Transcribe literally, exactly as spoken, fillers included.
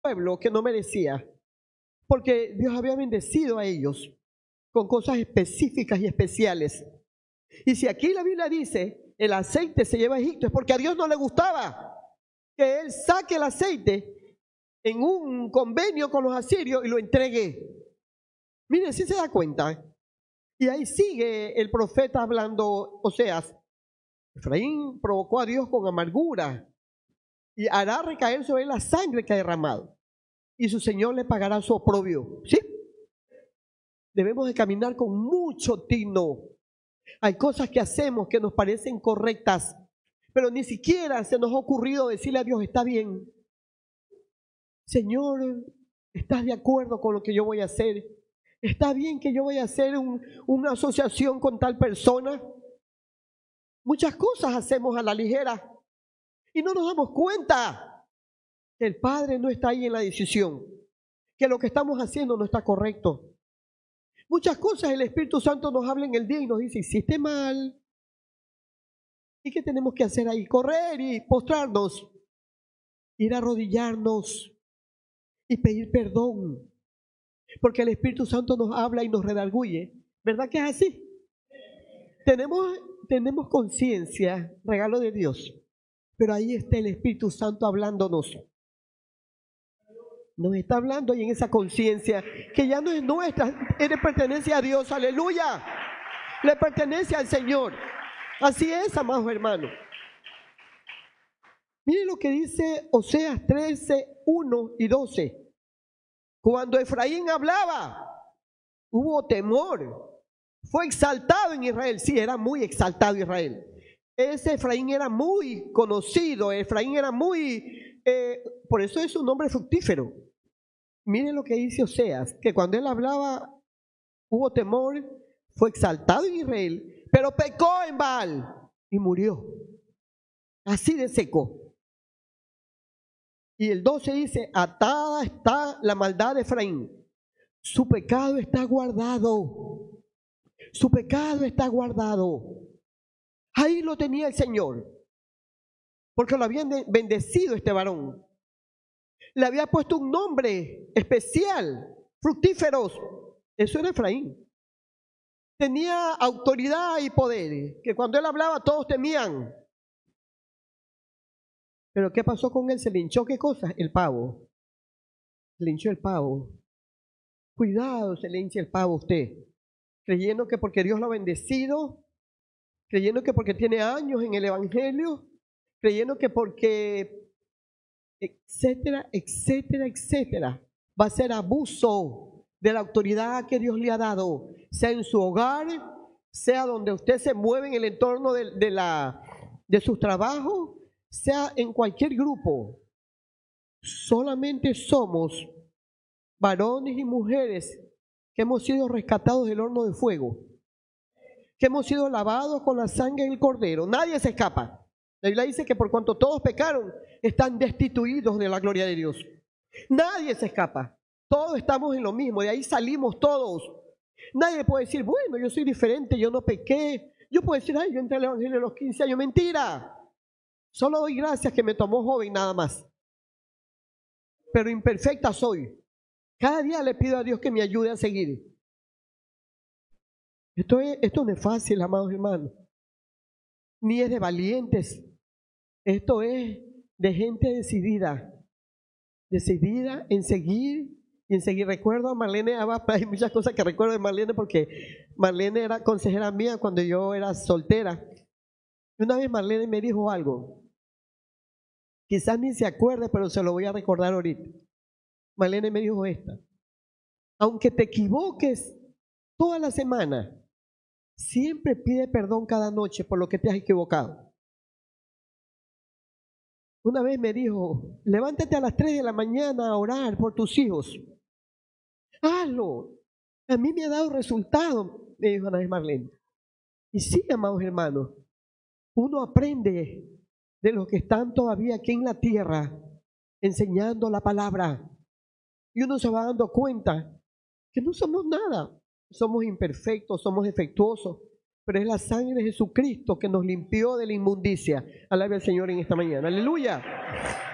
pueblo que no merecía, porque Dios había bendecido a ellos con cosas específicas y especiales. Y si aquí la Biblia dice, el aceite se lleva a Egipto, es porque a Dios no le gustaba que Él saque el aceite en un convenio con los asirios y lo entregue. Miren, si se da cuenta. Y ahí sigue el profeta hablando, Oseas. Efraín provocó a Dios con amargura y hará recaer sobre él la sangre que ha derramado, y su Señor le pagará su oprobio. ¿Sí? Debemos de caminar con mucho tino. Hay cosas que hacemos que nos parecen correctas, pero ni siquiera se nos ha ocurrido decirle a Dios, está bien, Señor, ¿estás de acuerdo con lo que yo voy a hacer? ¿Está bien que yo vaya a hacer un, una asociación con tal persona? Muchas cosas hacemos a la ligera y no nos damos cuenta que el Padre no está ahí en la decisión, que lo que estamos haciendo no está correcto. Muchas cosas el Espíritu Santo nos habla en el día y nos dice, hiciste mal. ¿Y qué tenemos que hacer ahí? Correr y postrarnos, ir a arrodillarnos y pedir perdón. Porque el Espíritu Santo nos habla y nos redarguye. ¿Verdad que es así? Tenemos, tenemos conciencia, regalo de Dios. Pero ahí está el Espíritu Santo hablándonos. Nos está hablando y en esa conciencia que ya no es nuestra, es de pertenencia a Dios. Aleluya. Le pertenece al Señor. Así es, amados hermanos. Miren lo que dice Oseas trece, uno y doce. Cuando Efraín hablaba, hubo temor. Fue exaltado en Israel. Sí, era muy exaltado Israel. Ese Efraín era muy conocido. Efraín era muy... Eh, por eso es un nombre fructífero. Miren lo que dice Oseas, que cuando él hablaba, hubo temor, fue exaltado en Israel, pero pecó en Baal y murió. Así de seco. Y el doce dice, atada está la maldad de Efraín. Su pecado está guardado. Su pecado está guardado. Ahí lo tenía el Señor. Porque lo habían bendecido este varón. Le había puesto un nombre especial, fructíferos. Eso era Efraín. Tenía autoridad y poder, que cuando él hablaba todos temían. Pero ¿qué pasó con él? Se le hinchó, ¿qué cosa? El pavo. Se le hinchó el pavo. Cuidado, se le hincha el pavo a usted. Creyendo que porque Dios lo ha bendecido, creyendo que porque tiene años en el Evangelio, creyendo que porque, etcétera, etcétera, etcétera, va a ser abuso de la autoridad que Dios le ha dado, sea en su hogar, sea donde usted se mueve en el entorno de, de, la, de sus trabajos, sea en cualquier grupo. Solamente somos varones y mujeres que hemos sido rescatados del horno de fuego, que hemos sido lavados con la sangre del Cordero. Nadie se escapa. La Biblia dice que por cuanto todos pecaron, están destituidos de la gloria de Dios. Nadie se escapa. Todos estamos en lo mismo, de ahí salimos todos. Nadie puede decir, bueno, yo soy diferente, yo no pequé. Yo puedo decir, ay, yo entré al Evangelio a los quince años. Mentira. Solo doy gracias que me tomó joven nada más. Pero imperfecta soy. Cada día le pido a Dios que me ayude a seguir. Esto, es, esto no es fácil, amados hermanos. Ni es de valientes. Esto es de gente decidida. Decidida en seguir y en seguir. Recuerdo a Marlene Abad, hay muchas cosas que recuerdo de Marlene porque Marlene era consejera mía cuando yo era soltera. Y una vez Marlene me dijo algo. Quizás ni se acuerde, pero se lo voy a recordar ahorita. Marlene me dijo esta. Aunque te equivoques toda la semana, siempre pide perdón cada noche por lo que te has equivocado. Una vez me dijo, levántate a las tres de la mañana a orar por tus hijos. Hazlo. A mí me ha dado resultado, me dijo una vez Marlene. Y sí, amados hermanos, uno aprende de los que están todavía aquí en la tierra enseñando la palabra. Y uno se va dando cuenta que no somos nada. Somos imperfectos, somos defectuosos, pero es la sangre de Jesucristo que nos limpió de la inmundicia. Alabe al Señor en esta mañana. Aleluya.